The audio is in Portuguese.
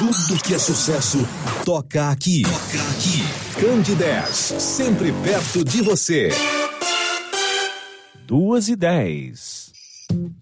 Tudo que é sucesso, toca aqui. Candidez, sempre perto de você. 2:10.